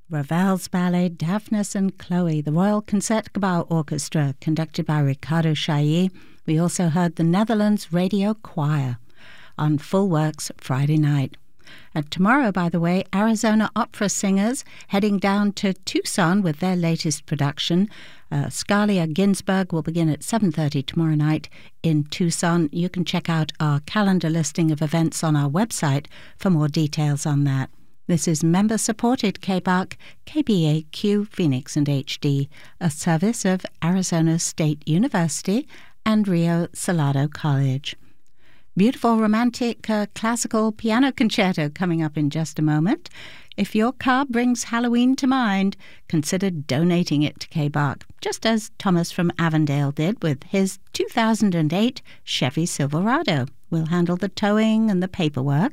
Ravel's ballet Daphnis and Chloe, the Royal Concertgebouw Orchestra, conducted by Ricardo Chailly. We also heard the Netherlands Radio Choir on Full Works Friday night. And tomorrow, by the way, Arizona Opera Singers heading down to Tucson with their latest production. Scalia Ginsberg will begin at 7:30 tomorrow night in Tucson. You can check out our calendar listing of events on our website for more details on that. This is member-supported KBAQ, KBAQ Phoenix and HD, a service of Arizona State University and Rio Salado College. Beautiful romantic classical piano concerto coming up in just a moment. If your car brings Halloween to mind, consider donating it to KBAQ, just as Thomas from Avondale did with his 2008 Chevy Silverado. We'll handle the towing and the paperwork.